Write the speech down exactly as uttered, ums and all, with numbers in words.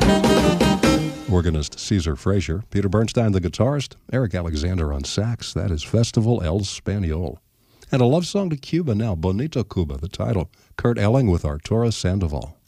Organist Caesar Frazier, Peter Bernstein, the guitarist, Eric Alexander on sax. That is Festival El Spaniol. And a love song to Cuba now, Bonito Cuba, the title. Kurt Elling with Arturo Sandoval.